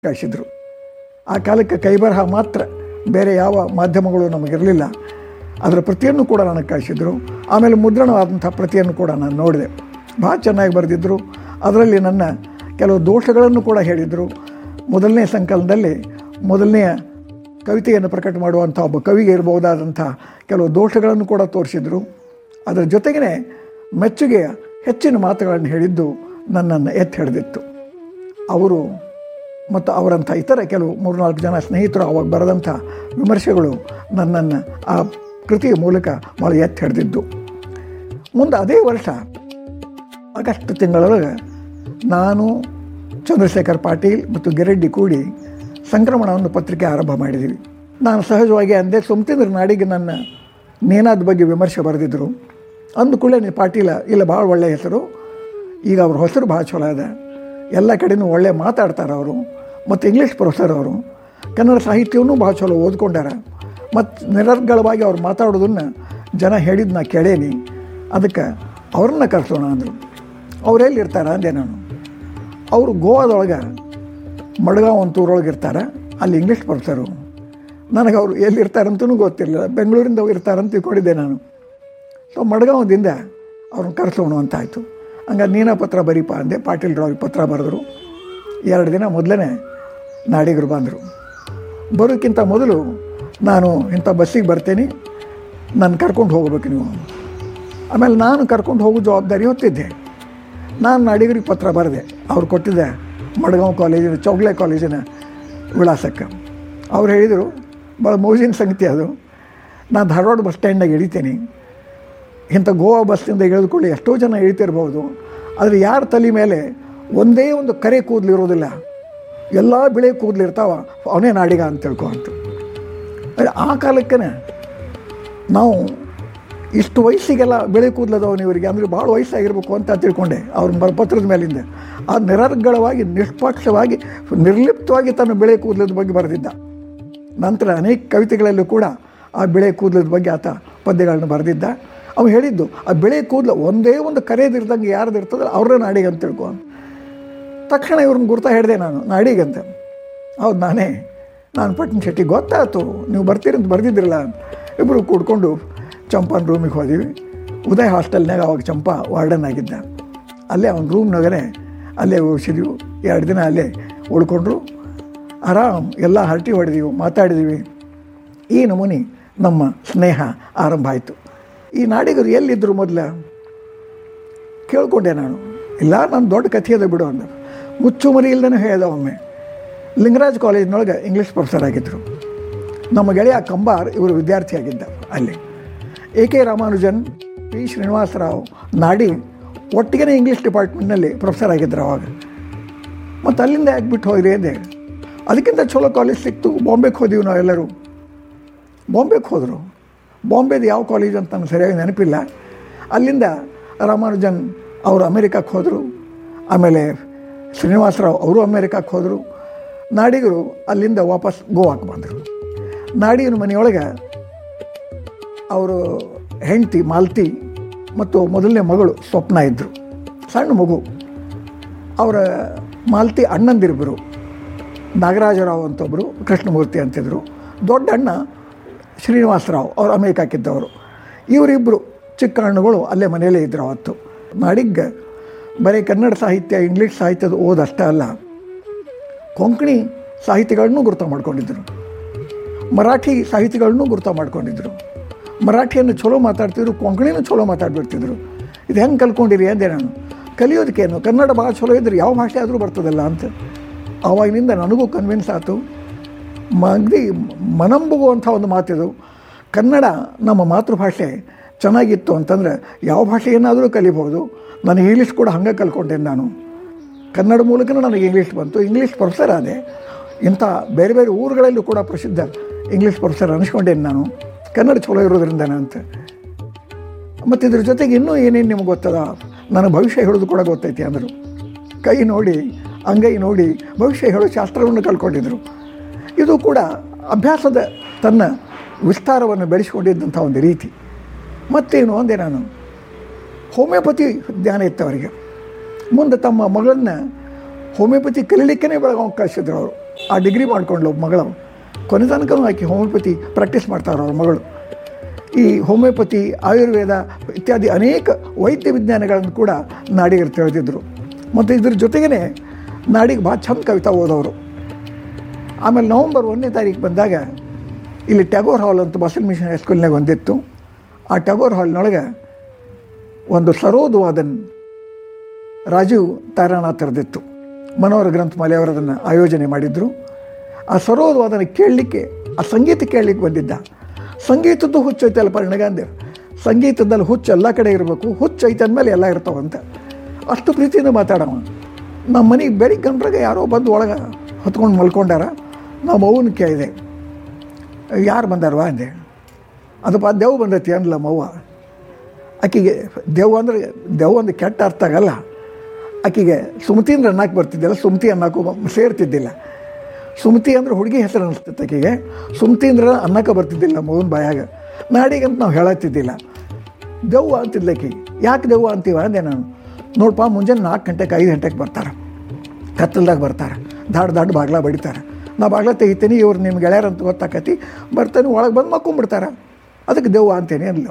ಕಳಿಸಿದರು. ಆ ಕಾಲಕ್ಕೆ ಕೈಬರಹ ಮಾತ್ರ, ಬೇರೆ ಯಾವ ಮಾಧ್ಯಮಗಳು ನಮಗಿರಲಿಲ್ಲ. ಅದರ ಪ್ರತಿಯನ್ನು ಕೂಡ ನನಗೆ ಕಳಿಸಿದರು. ಆಮೇಲೆ ಮುದ್ರಣವಾದಂಥ ಪ್ರತಿಯನ್ನು ಕೂಡ ನಾನು ನೋಡಿದೆ. ಭಾಳ ಚೆನ್ನಾಗಿ ಬರೆದಿದ್ದರು. ಅದರಲ್ಲಿ ನನ್ನ ಕೆಲವು ದೋಷಗಳನ್ನು ಕೂಡ ಹೇಳಿದರು. ಮೊದಲನೇ ಸಂಕಲನದಲ್ಲಿ ಮೊದಲನೆಯ ಕವಿತೆಯನ್ನು ಪ್ರಕಟ ಮಾಡುವಂಥ ಒಬ್ಬ ಕವಿಗೆ ಇರಬಹುದಾದಂಥ ಕೆಲವು ದೋಷಗಳನ್ನು ಕೂಡ ತೋರಿಸಿದರು. ಅದರ ಜೊತೆಗೇ ಮೆಚ್ಚುಗೆಯ ಹೆಚ್ಚಿನ ಮಾತುಗಳನ್ನು ಹೇಳಿದ್ದು ನನ್ನನ್ನು ಎತ್ತಿ ಹಿಡಿದಿತ್ತು. ಅವರು ಮತ್ತು ಅವರಂಥ ಇತರ ಕೆಲವು 3-4 ಜನ ಸ್ನೇಹಿತರು ಅವಾಗ ಬರೆದಂಥ ವಿಮರ್ಶೆಗಳು ನನ್ನನ್ನು ಆ ಕೃತಿಯ ಮೂಲಕ ಭಾಳ ಎತ್ತಿ ಹಿಡಿದಿದ್ದು. ಮುಂದೆ ಅದೇ ವರ್ಷ ಆಗಸ್ಟ್ ತಿಂಗಳೊಳಗೆ ನಾನು, ಚಂದ್ರಶೇಖರ್ ಪಾಟೀಲ್ ಮತ್ತು ಗಿರೆಡ್ಡಿ ಕೂಡಿ ಸಂಕ್ರಮಣವನ್ನು ಪತ್ರಿಕೆ ಆರಂಭ ಮಾಡಿದ್ದೀವಿ. ನಾನು ಸಹಜವಾಗಿ ಅಂದೆ, ಸೋಮತೀಂದ್ರ ನಾಡಿಗೆ ನನ್ನ ನೇನಾದ ಬಗ್ಗೆ ವಿಮರ್ಶೆ ಬರೆದಿದ್ದರು. ಅಂದುಕೊಳ್ಳೆ ಪಾಟೀಲ ಇಲ್ಲ, ಭಾಳ ಒಳ್ಳೆಯ ಹೆಸರು, ಈಗ ಅವ್ರ ಹೆಸರು ಭಾಳ ಚಲೋ ಇದೆ, ಎಲ್ಲ ಕಡೆಯೂ ಒಳ್ಳೆ ಮಾತಾಡ್ತಾರೆ ಅವರು, ಮತ್ತು ಇಂಗ್ಲೀಷ್ ಪ್ರೊಫೆಸರ್ ಅವರು, ಕನ್ನಡ ಸಾಹಿತ್ಯವನ್ನೂ ಭಾಳ ಚಲೋ ಓದ್ಕೊಂಡಾರ, ಮತ್ತು ನಿರರ್ಗಳವಾಗಿ ಅವ್ರು ಮಾತಾಡೋದನ್ನು ಜನ ಹೇಳಿದ್ದು ನಾ ಕೇಳೇನಿ, ಅದಕ್ಕೆ ಅವ್ರನ್ನ ಕರೆಸೋಣ ಅಂದರು. ಅವರೆಲ್ಲಿ ಇರ್ತಾರೆ ಅಂದೆ ನಾನು. ಅವರು ಗೋವಾದೊಳಗೆ ಮಡ್ಗಾಂವ್ ಅಂತೂರೊಳಗೆ ಇರ್ತಾರೆ, ಅಲ್ಲಿ ಇಂಗ್ಲೀಷ್ ಪ್ರೊಫೆಸರು. ನನಗೆ ಅವರು ಎಲ್ಲಿರ್ತಾರಂತೂ ಗೊತ್ತಿರಲಿಲ್ಲ, ಬೆಂಗಳೂರಿಂದ ಇರ್ತಾರಂತ ತಿಳ್ಕೊಂಡಿದ್ದೆ ನಾನು. ಸೊ ಮಡ್ಗಾಂವದಿಂದ ಅವ್ರನ್ನ ಕರೆಸೋಣ ಅಂತಾಯಿತು. ಹಂಗಾಗಿ ನೀನ ಪತ್ರ ಬರೀಪ ಅಂದೆ. ಪಾಟೀಲ್ರವ್ರಿಗೆ ಪತ್ರ ಬರೆದ್ರು. 2 ದಿನ ಮೊದಲೇ ನಾಡಿಗರು ಬಂದರು. ಬರೋಕ್ಕಿಂತ ಮೊದಲು ನಾನು ಇಂಥ ಬಸ್ಸಿಗೆ ಬರ್ತೇನೆ, ನಾನು ಕರ್ಕೊಂಡು ಹೋಗ್ಬೇಕು ನೀವು. ಆಮೇಲೆ ನಾನು ಕರ್ಕೊಂಡು ಹೋಗೋ ಜವಾಬ್ದಾರಿ ಹೊತ್ತಿದ್ದೆ. ನಾನು ನಾಡಿಗರಿಗೆ ಪತ್ರ ಬರೆದೆ. ಅವ್ರು ಕೊಟ್ಟಿದ್ದೆ ಮಡ್ಗಾಂವ್ ಕಾಲೇಜಿನ, ಚೌಗ್ಲೆ ಕಾಲೇಜಿನ ವಿಳಾಸಕ್ಕೆ. ಅವ್ರು ಹೇಳಿದರು, ಭಾಳ ಮೋಜಿನ ಸಂಗತಿ ಅದು, ನಾನು ಧಾರವಾಡ ಬಸ್ ಸ್ಟ್ಯಾಂಡ್ನಾಗ ಇಳಿತೀನಿ, ಇಂಥ ಗೋವಾ ಬಸ್ಸಿಂದ ಇಳಿದುಕೊಳ್ಳಿ ಎಷ್ಟೋ ಜನ ಇಳಿತಿರ್ಬೋದು, ಆದರೆ ಯಾರ ತಲೆ ಮೇಲೆ ಒಂದೇ ಒಂದು ಕರೆ ಕೂದಲಿರೋದಿಲ್ಲ, ಎಲ್ಲ ಬಿಳೆ ಕೂದಲಿರ್ತಾವ, ಅವನೇ ನಾಡಿಗ ಅಂತ ತಿಳ್ಕೊಂತ. ಆ ಕಾಲಕ್ಕೆ ನಾವು ಇಷ್ಟು ವಯಸ್ಸಿಗೆಲ್ಲ ಬೆಳೆ ಕೂದಲದವನು ಇವರಿಗೆ, ಅಂದರೆ ಭಾಳ ವಯಸ್ಸಾಗಿರ್ಬೇಕು ಅಂತ ತಿಳ್ಕೊಂಡೆ ಅವ್ರ ಪತ್ರದ ಮೇಲಿಂದ. ಆ ನಿರರ್ಗಳವಾಗಿ, ನಿಷ್ಪಕ್ಷವಾಗಿ, ನಿರ್ಲಿಪ್ತವಾಗಿ ತನ್ನ ಬೆಳೆ ಕೂದಲದ ಬಗ್ಗೆ ಬರೆದಿದ್ದ. ನಂತರ ಅನೇಕ ಕವಿತೆಗಳಲ್ಲೂ ಕೂಡ ಆ ಬೆಳೆ ಕೂದಲದ ಬಗ್ಗೆ ಆತ ಪದ್ಯಗಳನ್ನು ಬರೆದಿದ್ದ. ಅವ್ನು ಹೇಳಿದ್ದು, ಆ ಬೆಳೆ ಕೂದಲು ಒಂದೇ ಒಂದು ಕರೆಯದಿರ್ದಂಗೆ ಯಾರ್ದು ಇರ್ತದಲ್ಲ ಅವ್ರನ್ನ ನಾಡಿಗೆ ಅಂತ ತಿಳ್ಕೊ. ತಕ್ಷಣ ಇವ್ರನ್ನ ಗುರ್ತಾ ಹೇಳಿದೆ ನಾನು, ನಾಡಿಗಂತ. ಹೌದು ನಾನೇ, ನಾನು ಪಟ್ಟಣ ಶೆಟ್ಟಿ, ಗೊತ್ತಾಯ್ತು ನೀವು ಬರ್ತೀರಿ ಅಂತ ಬರೆದಿದ್ದಿರಲ್ಲ. ಇಬ್ಬರು ಕೂಡ್ಕೊಂಡು ಚಂಪನ ರೂಮಿಗೆ ಹೋದೀವಿ. ಉದಯ ಹಾಸ್ಟೆಲ್ನಾಗ ಅವಾಗ ಚಂಪಾ ವಾರ್ಡನ್ ಆಗಿದ್ದ. ಅಲ್ಲೇ ಅವ್ನ ರೂಮ್ನಾಗೇ ಅಲ್ಲೇ ಉಳಿಸಿದ್ವಿ. 2 ದಿನ ಅಲ್ಲೇ ಉಳ್ಕೊಂಡ್ರು. ಆರಾಮ್ ಎಲ್ಲ ಹರಟಿ ಹೊಡೆದೀವಿ, ಮಾತಾಡಿದೀವಿ. ಈ ನಮೂನಿ ನಮ್ಮ ಸ್ನೇಹ ಆರಂಭ ಆಯಿತು. ಈ ನಾಡಿಗರು ಎಲ್ಲಿದ್ದರು ಮೊದಲು ಕೇಳ್ಕೊಂಡೆ ನಾನು. ಇಲ್ಲ, ನಾನು ದೊಡ್ಡ ಕಥೆ ಅದ ಬಿಡು ಅಂದ. ಮುಚ್ಚುಮರಿ ಇಲ್ಲದೇ ಹೇಳ್ದ. ಒಮ್ಮೆ ಲಿಂಗರಾಜ್ ಕಾಲೇಜಿನೊಳಗೆ ಇಂಗ್ಲೀಷ್ ಪ್ರೊಫೆಸರ್ ಆಗಿದ್ದರು. ನಮ್ಮ ಗೆಳೆಯ ಕಂಬಾರ್ ಇವರು ವಿದ್ಯಾರ್ಥಿಯಾಗಿದ್ದ. ಅಲ್ಲಿ A.K. ರಾಮಾನುಜನ್, P. ಶ್ರೀನಿವಾಸರಾವ್, ನಾಡಿ ಒಟ್ಟಿಗೆ ಇಂಗ್ಲೀಷ್ ಡಿಪಾರ್ಟ್ಮೆಂಟ್ನಲ್ಲಿ ಪ್ರೊಫೆಸರ್ ಆಗಿದ್ದರು ಅವಾಗ. ಮತ್ತು ಅಲ್ಲಿಂದ ಯಾಕೆಬಿಟ್ಟು ಹೋಗ್ರಿ ಅಂದೆ. ಅದಕ್ಕಿಂತ ಚಲೋ ಕಾಲೇಜ್ ಸಿಕ್ತು, ಬಾಂಬೆಗೆ ಹೋದೀವಿ ನಾವೆಲ್ಲರೂ. ಬಾಂಬೆಗೆ ಹೋದರು. ಬಾಂಬೆದು ಯಾವ ಕಾಲೇಜ್ ಅಂತ ನನಗೆ ಸರಿಯಾಗಿ ನೆನಪಿಲ್ಲ. ಅಲ್ಲಿಂದ ರಾಮಾನುಜನ್ ಅವರು ಅಮೇರಿಕಕ್ಕೆ ಹೋದರು. ಆಮೇಲೆ ಶ್ರೀನಿವಾಸರಾವ್ ಅವರು ಅಮೇರಿಕಕ್ಕೆ ಹೋದರು. ನಾಡಿಗರು ಅಲ್ಲಿಂದ ವಾಪಸ್ ಗೋವಾಕ್ಕೆ ಬಂದರು. ನಾಡಿಗನ ಮನೆಯೊಳಗೆ ಅವರು ಹೆಂಡತಿ ಮಾಲತಿ ಮತ್ತು ಮೊದಲನೇ ಮಗಳು ಸ್ವಪ್ನ ಇದ್ದರು, ಸಣ್ಣ ಮಗು. ಅವರ ಮಾಲತಿ ಅಣ್ಣಂದಿರಿಬ್ಬರು, ನಾಗರಾಜರಾವ್ ಅಂತೊಬ್ಬರು, ಕೃಷ್ಣಮೂರ್ತಿ ಅಂತಿದ್ರು. ದೊಡ್ಡ ಅಣ್ಣ ಶ್ರೀನಿವಾಸರಾವ್ ಅವರು ಅಮೇರಿಕಕ್ಕಿದ್ದವರು. ಇವರಿಬ್ಬರು ಚಿಕ್ಕ ಹಣ್ಣುಗಳು ಅಲ್ಲೇ ಮನೆಯಲ್ಲೇ ಇದ್ದರು ಅವತ್ತು. ನಾಡಿಗೆ ಬರೀ ಕನ್ನಡ ಸಾಹಿತ್ಯ, ಇಂಗ್ಲೀಷ್ ಸಾಹಿತ್ಯದ ಓದಷ್ಟೇ ಅಲ್ಲ, ಕೊಂಕಣಿ ಸಾಹಿತಿಗಳನ್ನೂ ಗುರುತ ಮಾಡ್ಕೊಂಡಿದ್ದರು, ಮರಾಠಿ ಸಾಹಿತಿಗಳನ್ನೂ ಗುರುತ ಮಾಡ್ಕೊಂಡಿದ್ದರು. ಮರಾಠಿಯನ್ನು ಚಲೋ ಮಾತಾಡ್ತಿದ್ರು, ಕೊಂಕಣಿನೂ ಚಲೋ ಮಾತಾಡ್ಬಿಡ್ತಿದ್ರು. ಇದು ಹೆಂಗೆ ಕಲ್ತ್ಕೊಂಡಿರಿ ಅಂದೆ ನಾನು. ಕಲಿಯೋದಕ್ಕೇನು, ಕನ್ನಡ ಭಾಳ ಚಲೋ ಇದ್ರೆ ಯಾವ ಭಾಷೆ ಆದರೂ ಬರ್ತದಲ್ಲ ಅಂತ. ಆವಾಗಿನಿಂದ ನನಗೂ ಕನ್ವಿನ್ಸ್ ಆಯಿತು. ಅಗದಿ ಮನಂಬುಗುವಂಥ ಒಂದು ಮಾತಿದು. ಕನ್ನಡ ನಮ್ಮ ಮಾತೃಭಾಷೆ ಚೆನ್ನಾಗಿತ್ತು ಅಂತಂದರೆ ಯಾವ ಭಾಷೆಯನ್ನಾದರೂ ಕಲಿಬೋದು. ನಾನು ಇಂಗ್ಲೀಷ್ ಕೂಡ ಹಂಗೆ ಕಲ್ತ್ಕೊಂಡೇನೆ. ನಾನು ಕನ್ನಡ ಮೂಲಕನೂ ನನಗೆ ಇಂಗ್ಲೀಷ್ ಬಂತು. ಇಂಗ್ಲೀಷ್ ಪ್ರೊಫೆಸರ್ ಆದೆ. ಇಂಥ ಬೇರೆ ಬೇರೆ ಊರುಗಳಲ್ಲೂ ಕೂಡ ಪ್ರಸಿದ್ಧ ಇಂಗ್ಲೀಷ್ ಪ್ರೊಫೆಸರ್ ಅನಿಸ್ಕೊಂಡೇನೆ ನಾನು, ಕನ್ನಡ ಚಲೋ ಇರೋದ್ರಿಂದ ಅಂತ. ಮತ್ತು ಇದ್ರ ಜೊತೆಗೆ ಇನ್ನೂ ಏನೇನು ನಿಮ್ಗೆ ಗೊತ್ತದ, ನನ್ನ ಭವಿಷ್ಯ ಹೇಳೋದು ಕೂಡ ಗೊತ್ತೈತಿ ಅಂದರು. ಕೈ ನೋಡಿ ಅಂಗೈ ನೋಡಿ ಭವಿಷ್ಯ ಹೇಳೋ ಶಾಸ್ತ್ರವನ್ನು ಕಲ್ತ್ಕೊಂಡಿದ್ರು. ಇದು ಕೂಡ ಅಭ್ಯಾಸದ ತನ್ನ ವಿಸ್ತಾರವನ್ನು ಬೆಳೆಸ್ಕೊಂಡಿದ್ದಂಥ ಒಂದು ರೀತಿ. ಮತ್ತೇನು ಅಂದೆ ನಾನು, ಹೋಮಿಯೋಪತಿ ಜ್ಞಾನ ಇತ್ತು ಅವರಿಗೆ. ಮುಂದೆ ತಮ್ಮ ಮಗಳನ್ನ ಹೋಮಿಯೋಪತಿ ಕಲೀಲಿಕ್ಕೇ ಬೆಳಗಾವಿ ಕಳಿಸಿದ್ರು ಅವರು. ಆ ಡಿಗ್ರಿ ಮಾಡ್ಕೊಂಡ್ಲು ಒಬ್ಬ ಮಗಳು. ಕೊನೆ ತನಕನೂ ಆಕೆ ಹೋಮಿಯೋಪತಿ ಪ್ರಾಕ್ಟೀಸ್ ಮಾಡ್ತಾರೆ ಅವ್ರ ಮಗಳು. ಈ ಹೋಮಿಯೋಪತಿ, ಆಯುರ್ವೇದ ಇತ್ಯಾದಿ ಅನೇಕ ವೈದ್ಯ ವಿಜ್ಞಾನಗಳನ್ನು ಕೂಡ ನಾಡಿಗರು ತಿಳಿದಿದ್ದರು. ಮತ್ತು ಇದ್ರ ಜೊತೆಗೇ ನಾಡಿಗೆ ಭಾಳ ಚಂದ ಕವಿತಾ ಓದೋರು. ಆಮೇಲೆ ನವಂಬರ್ 1ನೇ ತಾರೀಕು ಬಂದಾಗ ಇಲ್ಲಿ ಟ್ಯಾಗೋರ್ ಹಾಲ್ ಅಂತ ಬಸವ ಮಿಷನ್ ಹೈಸ್ಕೂಲ್ನಾಗ ಒಂದಿತ್ತು. ಆ ಟ್ಯಾಗೋರ್ ಹಾಲ್ನೊಳಗೆ ಒಂದು ಸರೋದ್ವಾದನ್ ರಾಜೀವ್ ತಾರಾನಾಥರದಿತ್ತು. ಮನೋಹರ ಗ್ರಂಥಮಾಲೆ ಅವರು ಅದನ್ನು ಆಯೋಜನೆ ಮಾಡಿದರು. ಆ ಸರೋದ್ವಾದನ ಕೇಳಲಿಕ್ಕೆ, ಆ ಸಂಗೀತ ಕೇಳಲಿಕ್ಕೆ ಬಂದಿದ್ದ. ಸಂಗೀತದ್ದು ಹುಚ್ಚು ಐತಲ್ಲ ಪರಿಣಗಾಂಧಿ, ಸಂಗೀತದಲ್ಲಿ ಹುಚ್ಚು ಎಲ್ಲ ಕಡೆ ಇರಬೇಕು, ಹುಚ್ಚು ಐತೆ ಅಂದಮೇಲೆ ಎಲ್ಲ ಇರ್ತಾವಂತ ಅಷ್ಟು ಪ್ರೀತಿಯಿಂದ ಮಾತಾಡವ. ನಮ್ಮ ಮನೆಗೆ ಬೆಳಿಗ್ಗೆ ಗಂಟ್ರಾಗ ಯಾರೋ ಬಂದು ಒಳಗೆ ಹೊತ್ಕೊಂಡು ಮಲ್ಕೊಂಡಾರ. ನಾವು ಅವ್ವನ ಕೇಳಿದೆ, ಯಾರು ಬಂದಾರವಾ ಅಂದೆ. ಅದಪ್ಪ ದೆವ್ ಬಂದೈತಿ ಅಂದ್ಲ ಮವ್ವ. ಆಕೆಗೆ ದೆವ್ ಒಂದು ಕೆಟ್ಟ ಅರ್ಥ ಆಗಲ್ಲ. ಆಕೆಗೆ ಸುಮತಿ ಅಂದ್ರೆ ಅನ್ನಕ್ಕೆ ಬರ್ತಿದ್ದಿಲ್ಲ, ಸುಮತಿ ಅನ್ನಕ್ಕೂ ಸೇರ್ತಿದ್ದಿಲ್ಲ. ಸುಮತಿ ಅಂದ್ರೆ ಹುಡುಗಿ ಹೆಸರು ಅನಿಸ್ತೈತೆ ಆಕೆಗೆ, ಸುಮತಿ ಅಂದ್ರೆ ಅನ್ನಕ್ಕೆ ಬರ್ತಿದ್ದಿಲ್ಲ ಮಗನ ಬಾಯಾಗ. ನಾಡಿಗಂತ ನಾವು ಹೇಳತ್ತಿದ್ದಿಲ್ಲ, ದೆವ್ವ ಅಂತಿದ್ಲ ಆಕೆಗೆ. ಯಾಕೆ ದೆವ್ವ ಅಂತೀವ ಅಂದೆ ನಾನು. ನೋಡಪ್ಪ, ಮುಂಜಾನೆ 4 ಗಂಟೆಗೆ 5 ಗಂಟೆಗೆ ಬರ್ತಾರೆ, ಕತ್ತಲ್ದಾಗ ಬರ್ತಾರೆ, ದಾಡ್ ಬಾಗ್ಲ ಬಡಿತಾರೆ. ನಾ ಬಾಗ್ಲ ತೆಗಿತೀನಿ, ಇವ್ರು ನಿಮ್ಮ ಗೆಳೆಯರು ಅಂತ ಗೊತ್ತಾಕತಿ, ಬರ್ತಾನೆ ಒಳಗೆ ಬಂದು ಮಕ್ಕೊಂಬಿಡ್ತಾರೆ, ಅದಕ್ಕೆ ದೆವ್ವ ಅಂತೇನೆ ಅಂದ್ಲು.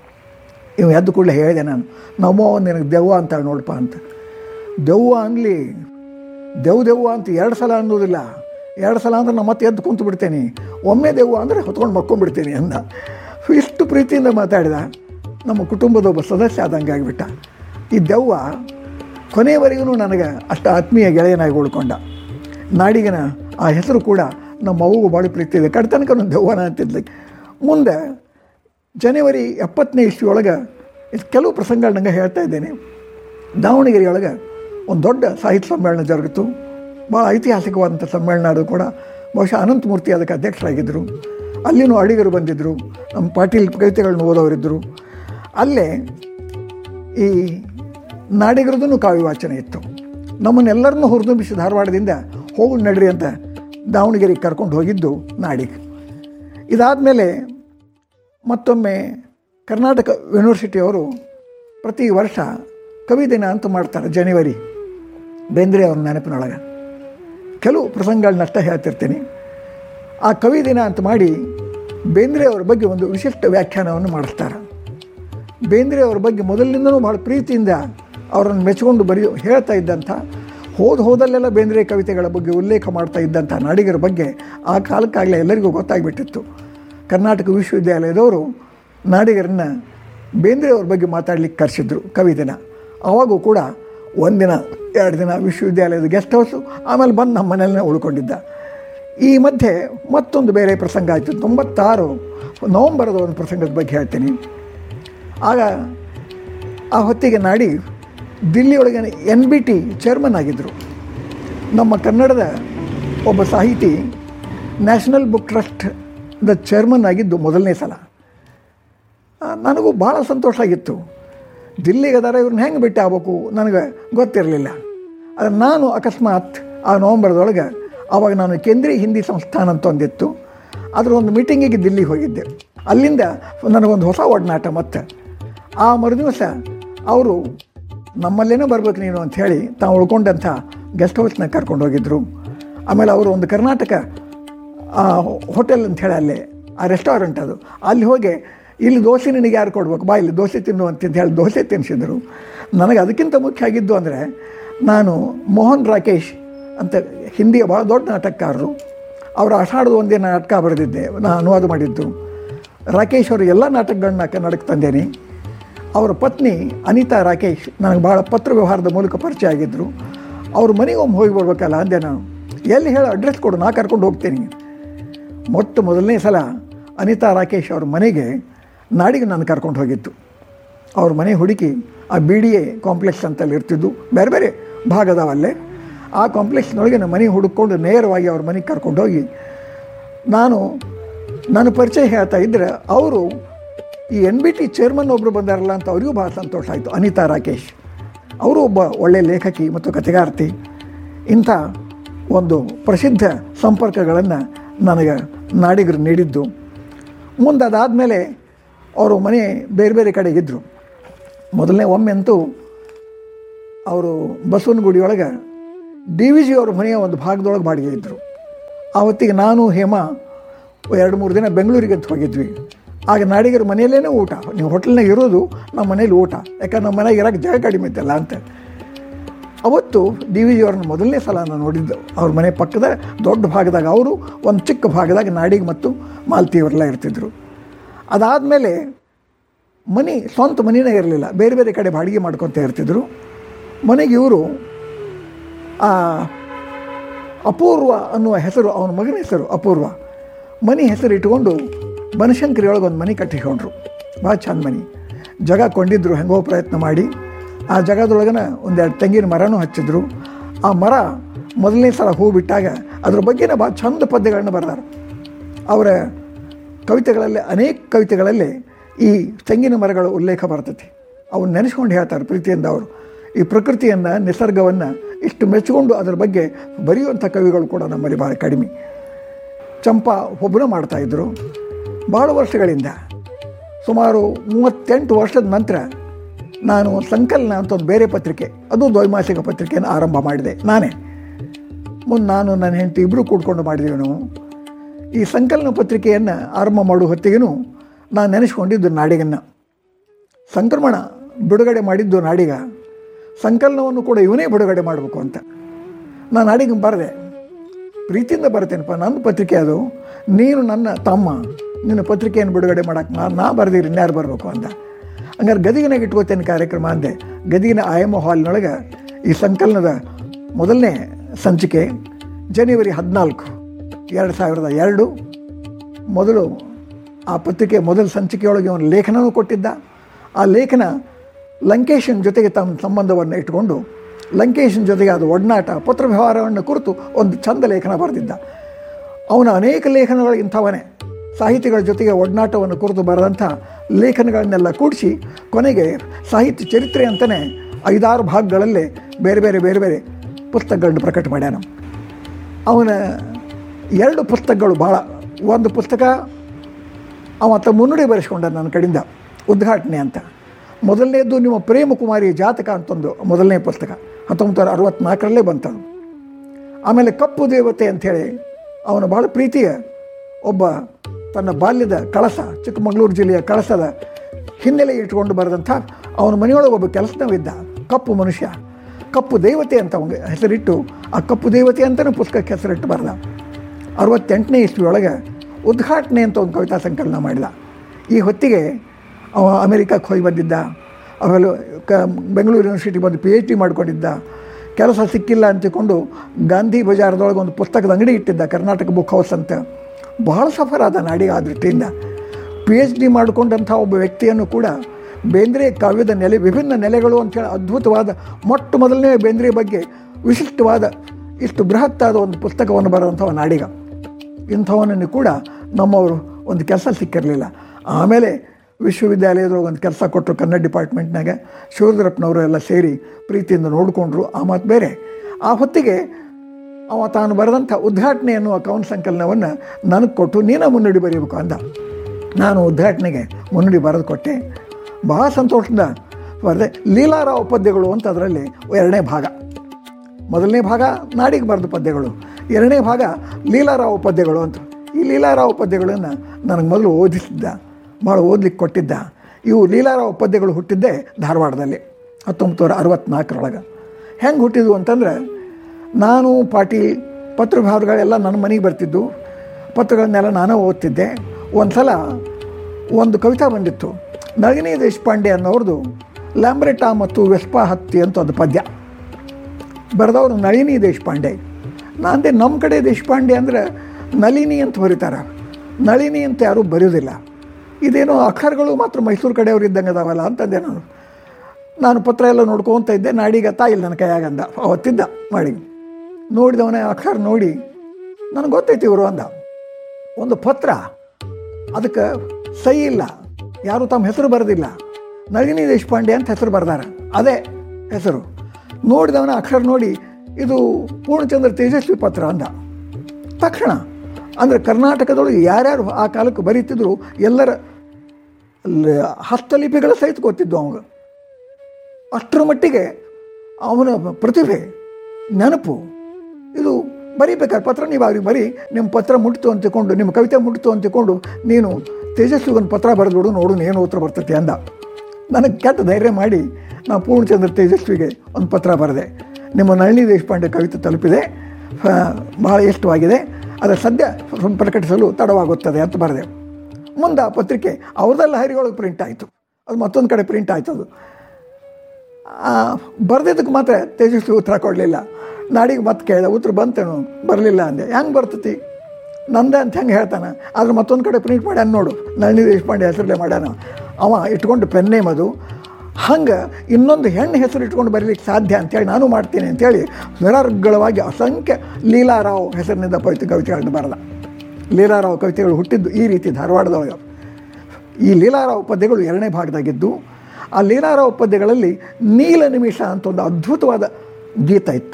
ಇವು ಎದ್ದು ಕೂಡಲೇ ಹೇಳಿದೆ ನಾನು, ನಮ್ಮವ್ವ ನಿನಗೆ ದೆವ್ವ ಅಂತಾಳೆ ನೋಡಪ್ಪ ಅಂತ. ದೆವ್ವ ಅನ್ಲಿ, ದೆವ್ವ ಅಂತ 2 ಸಲ ಅನ್ನೋದಿಲ್ಲ. 2 ಸಲ ಅಂದ್ರೆ ನಾನು ಮತ್ತೆ ಎದ್ದು ಕುಂತು ಬಿಡ್ತೇನೆ, ಒಮ್ಮೆ ದೆವ್ವ ಅಂದರೆ ಹೊತ್ಕೊಂಡು ಮಕ್ಕೊಂಡ್ಬಿಡ್ತೀನಿ ಅಂದ. ಇಷ್ಟು ಪ್ರೀತಿಯಿಂದ ಮಾತಾಡಿದ. ನಮ್ಮ ಕುಟುಂಬದ ಒಬ್ಬ ಸದಸ್ಯ ಆದಂಗೆ ಆಗಿಬಿಟ್ಟ. ಈ ದೆವ್ವ ಕೊನೆಯವರೆಗೂ ನನಗೆ ಅಷ್ಟು ಆತ್ಮೀಯ ಗೆಳೆಯನಾಗಿ ಉಳ್ಕೊಂಡ. ನಾಡಿಗನ ಆ ಹೆಸರು ಕೂಡ ನಮ್ಮ ಅವ್ವಗೂ ಭಾಳ ಪ್ರೀತಿ ಇದೆ. ಕಡ್ತನಕ ದೆವ್ವನ ಅಂತಿದ್ಲಿ. ಮುಂದೆ ಜನವರಿ 70ನೇ ಇಸ್ವಿಯೊಳಗೆ ಕೆಲವು ಪ್ರಸಂಗಗಳು ನಂಗೆ ಹೇಳ್ತಾ ಇದ್ದೇನೆ. ದಾವಣಗೆರೆಯೊಳಗೆ ಒಂದು ದೊಡ್ಡ ಸಾಹಿತ್ಯ ಸಮ್ಮೇಳನ ಜರುಗಿತು. ಭಾಳ ಐತಿಹಾಸಿಕವಾದಂಥ ಸಮ್ಮೇಳನ. ಅದು ಕೂಡ ಬಹುಶಃ ಅನಂತಮೂರ್ತಿ ಅದಕ್ಕೆ ಅಧ್ಯಕ್ಷರಾಗಿದ್ದರು. ಅಲ್ಲಿನೂ ಅಡಿಗರು ಬಂದಿದ್ದರು, ನಮ್ಮ ಪಾಟೀಲ್ ಕವಿತೆಗಳನ್ನ ಓದೋರಿದ್ದರು. ಅಲ್ಲೇ ಈ ನಾಡಿಗರದೂ ಕಾವ್ಯವಾಚನ ಇತ್ತು. ನಮ್ಮನ್ನೆಲ್ಲರನ್ನೂ ಹುರಿದುಂಬಿಸಿ ಧಾರವಾಡದಿಂದ ಹೋಗು ನಡ್ರಿ ಅಂತ ದಾವಣಗೆರೆಗೆ ಕರ್ಕೊಂಡು ಹೋಗಿದ್ದು ನಾಡಿಗೆ. ಇದಾದಮೇಲೆ ಮತ್ತೊಮ್ಮೆ ಕರ್ನಾಟಕ ಯೂನಿವರ್ಸಿಟಿಯವರು ಪ್ರತಿ ವರ್ಷ ಕವಿ ದಿನ ಅಂತ ಮಾಡ್ತಾರೆ ಜನವರಿ, ಬೇಂದ್ರೆ ಅವ್ರ ನೆನಪಿನೊಳಗೆ. ಕೆಲವು ಪ್ರಸಂಗಗಳನ್ನಷ್ಟೇ ಹೇಳ್ತಿರ್ತೀನಿ. ಆ ಕವಿ ದಿನ ಅಂತ ಮಾಡಿ ಬೇಂದ್ರೆ ಅವ್ರ ಬಗ್ಗೆ ಒಂದು ವಿಶಿಷ್ಟ ವ್ಯಾಖ್ಯಾನವನ್ನು ಮಾಡಿಸ್ತಾರೆ. ಬೇಂದ್ರೆ ಅವ್ರ ಬಗ್ಗೆ ಮೊದಲಿನಿಂದನೂ ಭಾಳ ಪ್ರೀತಿಯಿಂದ ಅವರನ್ನು ಮೆಚ್ಚಿಕೊಂಡು ಹೇಳ್ತಾ ಇದ್ದಂಥ, ಹೋದಲ್ಲೆಲ್ಲ ಬೇಂದ್ರೆ ಕವಿತೆಗಳ ಬಗ್ಗೆ ಉಲ್ಲೇಖ ಮಾಡ್ತಾ ಇದ್ದಂಥ ನಾಡಿಗರ ಬಗ್ಗೆ ಆ ಕಾಲಕ್ಕಾಗಲೇ ಎಲ್ಲರಿಗೂ ಗೊತ್ತಾಗಿಬಿಟ್ಟಿತ್ತು. ಕರ್ನಾಟಕ ವಿಶ್ವವಿದ್ಯಾಲಯದವರು ನಾಡಿಗರನ್ನು ಬೇಂದ್ರೆ ಅವ್ರ ಬಗ್ಗೆ ಮಾತಾಡ್ಲಿಕ್ಕೆ ಕರೆಸಿದ್ರು ಕವಿ ದಿನ. ಆವಾಗೂ ಕೂಡ 1 ದಿನ 2 ದಿನ ವಿಶ್ವವಿದ್ಯಾಲಯದ ಗೆಸ್ಟ್ ಹೌಸು, ಆಮೇಲೆ ಬಂದು ನಮ್ಮ ಮನೆಯಲ್ಲೇ ಉಳ್ಕೊಂಡಿದ್ದ. ಈ ಮಧ್ಯೆ ಮತ್ತೊಂದು ಬೇರೆ ಪ್ರಸಂಗ ಆಯಿತು. 96 ನವಂಬರದ ಒಂದು ಪ್ರಸಂಗದ ಬಗ್ಗೆ ಹೇಳ್ತೀನಿ. ಆಗ ಆ ಹೊತ್ತಿಗೆ ನಾಡಿ ದಿಲ್ಲಿಯೊಳಗೆ NBT ಚೇರ್ಮನ್ ಆಗಿದ್ದರು. ನಮ್ಮ ಕನ್ನಡದ ಒಬ್ಬ ಸಾಹಿತಿ ನ್ಯಾಷನಲ್ ಬುಕ್ ಟ್ರಸ್ಟ್ದ ಚೇರ್ಮನ್ ಆಗಿದ್ದು ಮೊದಲನೇ ಸಲ. ನನಗೂ ಭಾಳ ಸಂತೋಷ ಆಗಿತ್ತು. ದಿಲ್ಲಿಗೆ ಅದಾರ, ಇವ್ರನ್ನ ಹೆಂಗೆ ಭೇಟಿ ಆಗ್ಬೇಕು ನನಗೆ ಗೊತ್ತಿರಲಿಲ್ಲ. ಆದರೆ ನಾನು ಅಕಸ್ಮಾತ್ ಆ ನವಂಬರ್ದೊಳಗೆ, ಆವಾಗ ನಾನು ಕೇಂದ್ರೀಯ ಹಿಂದಿ ಸಂಸ್ಥಾನ ಅಂತ ಒಂದಿತ್ತು, ಅದರ ಒಂದು ಮೀಟಿಂಗಿಗೆ ದಿಲ್ಲಿಗೆ ಹೋಗಿದ್ದೆ. ಅಲ್ಲಿಂದ ನನಗೊಂದು ಹೊಸ ಒಡನಾಟ. ಮತ್ತು ಆ ಮರುದಿವಸ ಅವರು ನಮ್ಮಲ್ಲೇನೋ ಬರ್ಬೇಕು ನೀನು ಅಂಥೇಳಿ ತಾವು ಉಳ್ಕೊಂಡಂಥ ಗೆಸ್ಟ್ ಹೌಸ್ನಾಗ ಕರ್ಕೊಂಡು ಹೋಗಿದ್ದರು. ಆಮೇಲೆ ಅವರು ಒಂದು ಕರ್ನಾಟಕ ಹೋಟೆಲ್ ಅಂಥೇಳಿ ಅಲ್ಲೇ ಆ ರೆಸ್ಟೋರೆಂಟ್ ಅದು, ಅಲ್ಲಿ ಹೋಗಿ ಇಲ್ಲಿ ದೋಸೆ ನಿನಗೆ ಯಾರು ಕೊಡ್ಬೇಕು, ಬಾ ಇಲ್ಲಿ ದೋಸೆ ತಿನ್ನು ಅಂತ ಹೇಳಿ ದೋಸೆ ತಿನ್ನಿಸಿದರು. ನನಗೆ ಅದಕ್ಕಿಂತ ಮುಖ್ಯ ಆಗಿದ್ದು ಅಂದರೆ, ನಾನು ಮೋಹನ್ ರಾಕೇಶ್ ಅಂತ ಹಿಂದಿಯ ಭಾಳ ದೊಡ್ಡ ನಾಟಕಕಾರರು, ಅವರ ಆಷಾಢದ ಒಂದೇ ನಾಟಕ ಬರೆದಿದ್ದೆ, ನಾನು ಅನುವಾದ ಮಾಡಿದ್ದು. ರಾಕೇಶ್ ಅವರು ಎಲ್ಲ ನಾಟಕಗಳನ್ನ ಕನ್ನಡಕ್ಕೆ ತಂದೇನೆ. ಅವರ ಪತ್ನಿ ಅನಿತಾ ರಾಕೇಶ್ ನನಗೆ ಭಾಳ ಪತ್ರ ವ್ಯವಹಾರದ ಮೂಲಕ ಪರಿಚಯ ಆಗಿದ್ದರು. ಅವ್ರ ಮನೆಗೆ ಒಮ್ಮೆ ಹೋಗಿ ಬರ್ಬೇಕಲ್ಲ ಅಂದೆ ನಾನು. ಎಲ್ಲಿ ಹೇಳೋ ಅಡ್ರೆಸ್ ಕೊಡು, ನಾ ಕರ್ಕೊಂಡು ಹೋಗ್ತೀನಿ. ಮೊದಲನೇ ಸಲ ಅನಿತಾ ರಾಕೇಶ್ ಅವ್ರ ಮನೆಗೆ ನಾಡಿಗೆ ನಾನು ಕರ್ಕೊಂಡು ಹೋಗಿತ್ತು. ಅವ್ರ ಮನೆ ಹುಡುಕಿ ಆ BDA ಕಾಂಪ್ಲೆಕ್ಸ್ ಅಂತಲ್ಲಿ ಇರ್ತಿದ್ದು, ಬೇರೆ ಬೇರೆ ಭಾಗದವಲ್ಲೇ. ಆ ಕಾಂಪ್ಲೆಕ್ಸ್ನೊಳಗೆ ನಮ್ಮ ಮನೆ ಹುಡುಕೊಂಡು ನೇರವಾಗಿ ಅವ್ರ ಮನೆಗೆ ಕರ್ಕೊಂಡು ಹೋಗಿ ನಾನು ಪರಿಚಯ ಹೇಳ್ತಾ ಇದ್ದರೆ, ಅವರು ಈ NBT ಚೇರ್ಮನ್ ಒಬ್ಬರು ಬಂದಾರಲ್ಲ ಅಂತ ಅವರಿಗೂ ಭಾಳ ಸಂತೋಷ ಆಯಿತು. ಅನಿತಾ ರಾಕೇಶ್ ಅವರು ಒಬ್ಬ ಒಳ್ಳೆಯ ಲೇಖಕಿ ಮತ್ತು ಕಥೆಗಾರ್ತಿ. ಇಂಥ ಒಂದು ಪ್ರಸಿದ್ಧ ಸಂಪರ್ಕಗಳನ್ನು ನನಗೆ ನಾಡಿಗರು ನೀಡಿದ್ದು. ಮುಂದೆ ಅದಾದಮೇಲೆ ಅವರು ಮನೆ ಬೇರೆ ಬೇರೆ ಕಡೆಗಿದ್ದರು. ಮೊದಲನೇ ಒಮ್ಮೆ ಅಂತೂ ಅವರು ಬಸವನಗುಡಿಯೊಳಗೆ DVG ಅವ್ರ ಮನೆಯ ಒಂದು ಭಾಗದೊಳಗೆ ಬಾಡಿಗೆ ಇದ್ದರು. ಆವತ್ತಿಗೆ ನಾನು ಹೇಮ 2-3 ದಿನ ಬೆಂಗಳೂರಿಗೆ ಅಂತ ಹೋಗಿದ್ವಿ. ಆಗ ನಾಡಿಗರ ಮನೆಯಲ್ಲೇ ಊಟ, ನೀವು ಹೋಟೆಲ್ನಾಗ ಇರೋದು ನಮ್ಮ ಮನೇಲಿ ಊಟ, ಯಾಕಂದ್ರೆ ನಮ್ಮ ಮನೆಗೆ ಇರೋಕ್ಕೆ ಜಾಗ ಕಡಿಮೆ ಇತ್ತಲ್ಲ ಅಂತ. ಅವತ್ತು ಡಿ ವಿ ಜಿಯವ್ರನ್ನ ಮೊದಲನೇ ಸಲ ನಾನು ನೋಡಿದ್ದು. ಅವ್ರ ಮನೆ ಪಕ್ಕದ ದೊಡ್ಡ ಭಾಗದಾಗ, ಅವರು ಒಂದು ಚಿಕ್ಕ ಭಾಗದಾಗ ನಾಡಿಗೆ ಮತ್ತು ಮಾಲತಿಯವರೆಲ್ಲ ಇರ್ತಿದ್ರು. ಅದಾದಮೇಲೆ ಸ್ವಂತ ಮನೆಯೇ ಇರಲಿಲ್ಲ, ಬೇರೆ ಬೇರೆ ಕಡೆ ಬಾಡಿಗೆ ಮಾಡ್ಕೊತ ಇರ್ತಿದ್ರು. ಮನೆಗೆ ಇವರು ಅಪೂರ್ವ ಅನ್ನುವ ಹೆಸರು, ಅವನ ಮಗನ ಹೆಸರು ಅಪೂರ್ವ, ಮನೆ ಹೆಸರು ಇಟ್ಕೊಂಡು ಬನಶಂಕರಿ ಒಳಗೆ ಒಂದು ಮನೆ ಕಟ್ಟಿಕೊಂಡ್ರು. ಭಾಳ ಚಂದ ಮನೆ, ಜಾಗ ಕೊಂಡಿದ್ರು ಹೆಂಗೋ ಪ್ರಯತ್ನ ಮಾಡಿ. ಆ ಜಾಗದೊಳಗನ 1-2 ತೆಂಗಿನ ಮರನೂ ಹಚ್ಚಿದ್ರು. ಆ ಮರ ಮೊದಲನೇ ಸಲ ಹೂ ಬಿಟ್ಟಾಗ ಅದ್ರ ಬಗ್ಗೆನೇ ಭಾಳ ಚಂದ ಪದ್ಯಗಳನ್ನ ಬರೆದಾರೆ. ಅವರ ಕವಿತೆಗಳಲ್ಲಿ, ಅನೇಕ ಕವಿತೆಗಳಲ್ಲಿ ಈ ತೆಂಗಿನ ಮರಗಳ ಉಲ್ಲೇಖ ಬರ್ತೈತಿ. ಅವನ್ನ ನೆನೆಸ್ಕೊಂಡು ಹೇಳ್ತಾರೆ ಪ್ರೀತಿಯಿಂದ. ಅವರು ಈ ಪ್ರಕೃತಿಯನ್ನು, ನಿಸರ್ಗವನ್ನು ಇಷ್ಟು ಮೆಚ್ಚಿಕೊಂಡು ಅದರ ಬಗ್ಗೆ ಬರೆಯುವಂಥ ಕವಿಗಳು ಕೂಡ ನಮ್ಮಲ್ಲಿ ಭಾಳ ಕಡಿಮೆ. ಚಂಪಾ ಒಬ್ಬನ ಮಾಡ್ತಾಯಿದ್ರು ಭಾಳ ವರ್ಷಗಳಿಂದ. ಸುಮಾರು 38 ವರ್ಷದ ನಂತರ ನಾನು ಸಂಕಲನ ಅಂತ ಒಂದು ಬೇರೆ ಪತ್ರಿಕೆ, ಅದು ದ್ವೈಮಾಸಿಕ ಪತ್ರಿಕೆಯನ್ನು ಆರಂಭ ಮಾಡಿದೆ ನಾನೇ. ಮುಂದೆ ನಾನು ನನ್ನ ಹೆಂಡತಿ ಇಬ್ಬರು ಕೂಡ್ಕೊಂಡು ಮಾಡಿದೆವು ನಾವು. ಈ ಸಂಕಲನ ಪತ್ರಿಕೆಯನ್ನು ಆರಂಭ ಮಾಡುವ ಹೊತ್ತಿಗೂ ನಾನು ನೆನೆಸ್ಕೊಂಡಿದ್ದು ನಾಡಿಗನ್ನು. ಸಂಕ್ರಮಣ ಬಿಡುಗಡೆ ಮಾಡಿದ್ದು ನಾಡಿಗ, ಸಂಕಲನವನ್ನು ಕೂಡ ಇವನೇ ಬಿಡುಗಡೆ ಮಾಡಬೇಕು ಅಂತ ನಾನು ನಾಡಿಗೆ ಬರೆದೆ. ಪ್ರೀತಿಯಿಂದ ಬರ್ತೇನಪ್ಪ, ನನ್ನ ಪತ್ರಿಕೆ ಅದು, ನೀನು ನನ್ನ ತಮ್ಮ, ನಿನ್ನ ಪತ್ರಿಕೆಯನ್ನು ಬಿಡುಗಡೆ ಮಾಡೋಕ್ಕೆ ನಾ ಬರೆದಿರಿ, ಇನ್ಯಾರು ಬರಬೇಕು ಅಂತ. ಹಂಗಾರೆ ಗದಗಿನಾಗ ಇಟ್ಕೋತೇನೆ ಕಾರ್ಯಕ್ರಮ ಅಂದೆ. ಗದಗಿನ IMO ಹಾಲ್ನೊಳಗೆ ಈ ಸಂಕಲನದ ಮೊದಲನೇ ಸಂಚಿಕೆ ಜನವರಿ 14, 2002 ಮೊದಲು ಆ ಪತ್ರಿಕೆ ಮೊದಲ ಸಂಚಿಕೆಯೊಳಗೆ ಅವನು ಲೇಖನವೂ ಕೊಟ್ಟಿದ್ದ. ಆ ಲೇಖನ ಲಂಕೇಶನ್ ಜೊತೆಗೆ ತಮ್ಮ ಸಂಬಂಧವನ್ನು ಇಟ್ಟುಕೊಂಡು ಲಂಕೇಶನ್ ಜೊತೆಗೆ ಅದು ಒಡನಾಟ, ಪತ್ರ ವ್ಯವಹಾರವನ್ನು ಕುರಿತು ಒಂದು ಚಂದ ಲೇಖನ ಬರೆದಿದ್ದ. ಅವನ ಅನೇಕ ಲೇಖನಗಳು ಇಂಥವನೇ, ಸಾಹಿತಿಗಳ ಜೊತೆಗೆ ಒಡನಾಟವನ್ನು ಕುರಿತು ಬರೆದಂಥ ಲೇಖನಗಳನ್ನೆಲ್ಲ ಕೂಡಿಸಿ ಕೊನೆಗೆ ಸಾಹಿತ್ಯ ಚರಿತ್ರೆ ಅಂತಲೇ 5-6 ಭಾಗಗಳಲ್ಲೇ ಬೇರೆ ಬೇರೆ ಪುಸ್ತಕಗಳನ್ನು ಪ್ರಕಟ ಮಾಡ್ಯಾನ. ಅವನ 2 ಪುಸ್ತಕಗಳು ಭಾಳ, ಒಂದು ಪುಸ್ತಕ ಅವತ್ತ ಮುನ್ನುಡಿ ಬರೆಸ್ಕೊಂಡ ನನ್ನ ಕಡೆಯಿಂದ, ಉದ್ಘಾಟನೆ ಅಂತ. ಮೊದಲನೇದು ನಿಮ್ಮ ಪ್ರೇಮಕುಮಾರಿ ಜಾತಕ ಅಂತಂದು ಮೊದಲನೇ ಪುಸ್ತಕ 1964 ಬಂತದು. ಆಮೇಲೆ ಕಪ್ಪು ದೇವತೆ ಅಂಥೇಳಿ ಅವನ ಭಾಳ ಪ್ರೀತಿಯ ಒಬ್ಬ ತನ್ನ ಬಾಲ್ಯದ ಕಳಸ, ಚಿಕ್ಕಮಗಳೂರು ಜಿಲ್ಲೆಯ ಕಳಸದ ಹಿನ್ನೆಲೆ ಇಟ್ಕೊಂಡು ಬರೆದಂಥ, ಅವನ ಮನೆಯೊಳಗೆ ಒಬ್ಬ ಕೆಲಸನವಿದ್ದ, ಕಪ್ಪು ಮನುಷ್ಯ, ಕಪ್ಪು ದೇವತೆ ಅಂತ ಅವನಿಗೆ ಹೆಸರಿಟ್ಟು, ಆ ಕಪ್ಪು ದೇವತೆ ಅಂತಲೂ ಪುಸ್ತಕಕ್ಕೆ ಹೆಸರಿಟ್ಟು ಬರೆದ. 68ನೇ ಇಸ್ವಿಯೊಳಗೆ ಉದ್ಘಾಟನೆ ಅಂತ ಒಂದು ಕವಿತಾ ಸಂಕಲನ ಮಾಡಿದ. ಈ ಹೊತ್ತಿಗೆ ಅವ ಅಮೆರಿಕಕ್ಕೆ ಹೋಗಿ ಬಂದಿದ್ದ. ಆಮೇಲೆ ಬೆಂಗಳೂರು ಯೂನಿವರ್ಸಿಟಿ ಬಂದು PhD ಮಾಡ್ಕೊಂಡಿದ್ದ. ಕೆಲಸ ಸಿಕ್ಕಿಲ್ಲ ಅಂತಿಕೊಂಡು ಗಾಂಧಿ ಬಜಾರದೊಳಗೆ ಒಂದು ಪುಸ್ತಕದ ಅಂಗಡಿ ಇಟ್ಟಿದ್ದ, ಕರ್ನಾಟಕ ಬುಕ್ ಹೌಸ್ ಅಂತ. ಬಹಳ ಸಫರ್ ಆದ ನಾಡಿಗೆ ಆ ದೃಷ್ಟಿಯಿಂದ. PhD ಮಾಡಿಕೊಂಡಂಥ ಒಬ್ಬ ವ್ಯಕ್ತಿಯನ್ನು ಕೂಡ ಬೇಂದ್ರೆ ಕಾವ್ಯದ ನೆಲೆ, ವಿಭಿನ್ನ ನೆಲೆಗಳು ಅಂಥೇಳಿ ಅದ್ಭುತವಾದ ಮೊದಲನೇ ಬೇಂದ್ರೆ ಬಗ್ಗೆ ವಿಶಿಷ್ಟವಾದ ಇಷ್ಟು ಬೃಹತ್ತಾದ ಒಂದು ಪುಸ್ತಕವನ್ನು ಬರೆದಂಥವ ನಾಡಿಗ. ಇಂಥವನನ್ನು ಕೂಡ ನಮ್ಮವರು ಒಂದು ಕೆಲಸ ಸಿಕ್ಕಿರಲಿಲ್ಲ. ಆಮೇಲೆ ವಿಶ್ವವಿದ್ಯಾಲಯದೊಳಗೆ ಒಂದು ಕೆಲಸ ಕೊಟ್ಟರು ಕನ್ನಡ ಡಿಪಾರ್ಟ್ಮೆಂಟ್ನಾಗ. ಶಿವರುದ್ರಪ್ಪನವರು ಎಲ್ಲ ಸೇರಿ ಪ್ರೀತಿಯಿಂದ ನೋಡಿಕೊಂಡ್ರು. ಆ ಮಾತು ಬೇರೆ. ಆ ಹೊತ್ತಿಗೆ ಅವ ತಾನು ಬರೆದಂಥ ಉದ್ಘಾಟನೆ ಅನ್ನುವ ಕವನ ಸಂಕಲನವನ್ನು ನನಗೆ ಕೊಟ್ಟು, ನೀನು ಮುನ್ನುಡಿ ಬರೀಬೇಕು ಅಂದ. ನಾನು ಉದ್ಘಾಟನೆಗೆ ಮುನ್ನುಡಿ ಬರೆದು ಕೊಟ್ಟೆ. ಬಹಳ ಸಂತೋಷದಿಂದ ಬರೆದೆ. ಲೀಲಾರಾವ್ ಪದ್ಯಗಳು ಅಂತ ಅದರಲ್ಲಿ 2ನೇ ಭಾಗ. ಮೊದಲನೇ ಭಾಗ ನಾಡಿಗೆ ಬರೆದ ಪದ್ಯಗಳು, 2ನೇ ಭಾಗ ಲೀಲಾರಾವ್ ಪದ್ಯಗಳು ಅಂತ. ಈ ಲೀಲಾರಾವ್ ಪದ್ಯಗಳನ್ನು ನನಗೆ ಮೊದಲು ಓದಿಸಿದ್ದ, ಭಾಳ ಓದಲಿಕ್ಕೆ ಕೊಟ್ಟಿದ್ದ. ಇವು ಲೀಲಾರಾವ್ ಪದ್ಯಗಳು ಹುಟ್ಟಿದ್ದೇ ಧಾರವಾಡದಲ್ಲಿ 1964. ಹೆಂಗೆ ಹುಟ್ಟಿದ್ವು ಅಂತಂದ್ರೆ, ನಾನು ಪಾಟೀಲ್ ಪತ್ರವ್ಯವಹಾರಗಳೆಲ್ಲ ನನ್ನ ಮನೆಗೆ ಬರ್ತಿದ್ದು, ಪತ್ರಗಳನ್ನೆಲ್ಲ ನಾನೇ ಓದ್ತಿದ್ದೆ. ಒಂದು ಸಲ ಒಂದು ಕವಿತಾ ಬಂದಿತ್ತು, ನಳಿನಿ ದೇಶಪಾಂಡೆ ಅನ್ನೋರ್ದು ಲ್ಯಾಂಬ್ರೆಟಾ ಮತ್ತು ವೆಸ್ಪಾ ಹತ್ತಿ ಅಂತ ಒಂದು ಪದ್ಯ ಬರೆದವರು ನಳಿನಿ ದೇಶಪಾಂಡೆ. ನಾನಂದೆ ನಮ್ಮ ಕಡೆ ದೇಶಪಾಂಡೆ ಅಂದರೆ ನಳಿನಿ ಅಂತ ಬರೀತಾರೆ, ನಳಿನಿ ಅಂತ ಯಾರೂ ಬರೆಯೋದಿಲ್ಲ. ಇದೇನೋ ಅಕ್ಷರಗಳು ಮಾತ್ರ ಮೈಸೂರು ಕಡೆಯವ್ರು ಇದ್ದಂಗೆ ಅದಾವಲ್ಲ ಅಂತಂದೆ ನಾನು ಪತ್ರ ಎಲ್ಲ ನೋಡ್ಕೊತ ಇದ್ದೆ. ನಾಡಿಗೆ ತಾಯಿಲ್ಲ ನನ್ನ ಕೈಯಾಗಂದ, ಅವತ್ತಿದ್ದ ಮಾಡಿ ನೋಡಿದವನೇ ಅಕ್ಷರ ನೋಡಿ ನನಗೆ ಗೊತ್ತೈತಿ ಇವರು ಅಂದ. ಒಂದು ಪತ್ರ, ಅದಕ್ಕೆ ಸಹಿ ಇಲ್ಲ, ಯಾರು ತಮ್ಮ ಹೆಸರು ಬರೆದಿಲ್ಲ, ನಳಿನಿ ದೇಶಪಾಂಡೆ ಅಂತ ಹೆಸರು ಬರೆದಾರ, ಅದೇ ಹೆಸರು. ನೋಡಿದವನ ಅಕ್ಷರ ನೋಡಿ ಇದು ಪೂರ್ಣಚಂದ್ರ ತೇಜಸ್ವಿ ಪತ್ರ ಅಂದ. ತಕ್ಷಣ ಅಂದರೆ ಕರ್ನಾಟಕದೊಳಗೆ ಯಾರ್ಯಾರು ಆ ಕಾಲಕ್ಕೆ ಬರೀತಿದ್ರು ಎಲ್ಲರ ಹಸ್ತಲಿಪಿಗಳ ಸಹಿತ ಗೊತ್ತಿದ್ದು ಅವಾಗ. ಅಷ್ಟರ ಮಟ್ಟಿಗೆ ಅವನ ಪ್ರತಿಭೆ, ನೆನಪು ಇದು ಬರೀಬೇಕಾದ್ರೆ ಪತ್ರ ನೀವು ಅವ್ರಿಗೆ ಬರೀ ನಿಮ್ಮ ಪತ್ರ ಮುಟ್ತು ಅಂತ ತಿಳ್ಕೊಂಡು, ನಿಮ್ಮ ಕವಿತೆ ಮುಟ್ತು ಅಂತ ತಿಳ್ಕೊಂಡು ನೀನು ತೇಜಸ್ವಿಗೆ ಒಂದು ಪತ್ರ ಬರೆದ್ಬಿಡು, ನೋಡು ಏನು ಉತ್ತರ ಬರ್ತೈತಿ ಅಂದ. ನನಗೆ ಕೆಟ್ಟ ಧೈರ್ಯ ಮಾಡಿ ನಾನು ಪೂರ್ಣಚಂದ್ರ ತೇಜಸ್ವಿಗೆ ಒಂದು ಪತ್ರ ಬರೆದೆ. ನಿಮ್ಮ ನಳಿನಿ ದೇಶಪಾಂಡೆ ಕವಿತೆ ತಲುಪಿದೆ, ಭಾಳ ಇಷ್ಟವಾಗಿದೆ, ಅದರ ಸದ್ಯ ಪ್ರಕಟಿಸಲು ತಡವಾಗುತ್ತದೆ ಅಂತ ಬರೆದೆ. ಮುಂದೆ ಆ ಪತ್ರಿಕೆ ಅವ್ರದ್ದೆಲ್ಲ ಹರಿಗೊಳಗೆ ಪ್ರಿಂಟ್ ಆಯಿತು, ಅದು ಮತ್ತೊಂದು ಕಡೆ ಪ್ರಿಂಟ್ ಆಯಿತು. ಅದು ಬರೆದಿದ್ದಕ್ಕೆ ಮಾತ್ರ ತೇಜಸ್ವಿ ಉತ್ತರ ಕೊಡಲಿಲ್ಲ. ನಾಡಿಗೆ ಮತ್ತೆ ಕೇಳಿದೆ, ಉತ್ತರ ಬಂತೇನು? ಬರಲಿಲ್ಲ ಅಂದೆ. ಹೆಂಗೆ ಬರ್ತತಿ ನಂದೆ ಅಂತ ಹೆಂಗೆ ಹೇಳ್ತಾನೆ? ಆದ್ರೆ ಮತ್ತೊಂದು ಕಡೆ ಪ್ರಿಂಟ್ ಮಾಡ್ಯಾನ ನೋಡು, ನಳಿನಿ ದೇಶಪಾಂಡೆ ಹೆಸರಲ್ಲೇ ಮಾಡ್ಯಾನ. ಅವ ಇಟ್ಕೊಂಡು ಪೆನ್ನೇಮ್ ಅದು. ಹಂಗೆ ಇನ್ನೊಂದು ಹೆಣ್ಣು ಹೆಸರು ಇಟ್ಕೊಂಡು ಬರೀಲಿಕ್ಕೆ ಸಾಧ್ಯ ಅಂತೇಳಿ ನಾನು ಮಾಡ್ತೀನಿ ಅಂತೇಳಿ ನಿರರ್ಗಳವಾಗಿ ಅಸಂಖ್ಯ ಲೀಲಾರಾವ್ ಹೆಸರಿನಿಂದ ಕವಿತೆಗಳನ್ನು ಬರೆದ. ಲೀಲಾರಾವ್ ಕವಿತೆಗಳು ಹುಟ್ಟಿದ್ದು ಈ ರೀತಿ ಧಾರವಾಡದೊಳಗೆ. ಈ ಲೀಲಾರಾವ್ ಪದ್ಯಗಳು 2ನೇ ಭಾಗದಾಗಿದ್ದು. ಆ ಲೀಲಾರಾವ್ ಪದ್ಯಗಳಲ್ಲಿ ನೀಲ ನಿಮಿಷ ಅಂತ ಒಂದು ಅದ್ಭುತವಾದ ಗೀತ ಇತ್ತು.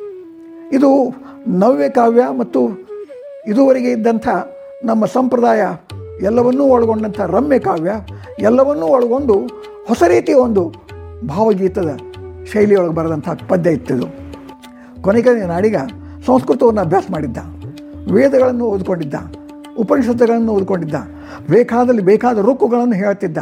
ಇದು ನವ್ಯ ಕಾವ್ಯ ಮತ್ತು ಇದುವರೆಗೆ ಇದ್ದಂಥ ನಮ್ಮ ಸಂಪ್ರದಾಯ ಎಲ್ಲವನ್ನೂ ಒಳಗೊಂಡಂಥ ರಮ್ಯ ಕಾವ್ಯ ಎಲ್ಲವನ್ನೂ ಒಳಗೊಂಡು ಹೊಸ ರೀತಿಯ ಒಂದು ಭಾವಗೀತದ ಶೈಲಿಯೊಳಗೆ ಬರೆದಂಥ ಪದ್ಯ ಇತ್ತಿದು. ಕೊನೆಗೆ ನಾಡಿಗ ಸಂಸ್ಕೃತವನ್ನು ಅಭ್ಯಾಸ ಮಾಡಿದ್ದ, ವೇದಗಳನ್ನು ಓದ್ಕೊಂಡಿದ್ದ, ಉಪನಿಷತ್ತುಗಳನ್ನು ಓದ್ಕೊಂಡಿದ್ದ, ಬೇಕಾದಲ್ಲಿ ಬೇಕಾದ ರುಕ್ಕುಗಳನ್ನು ಹೇಳ್ತಿದ್ದ,